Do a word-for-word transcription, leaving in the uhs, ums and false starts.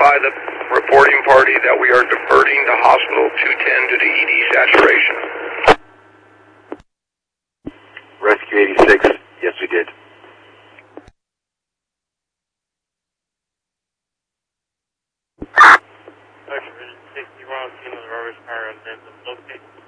notify the reporting party that we are diverting the hospital two ten to the E D saturation? Rescue eighty-six, yes we did. Actually, sixty-one, scene of the rubbish car and then locate.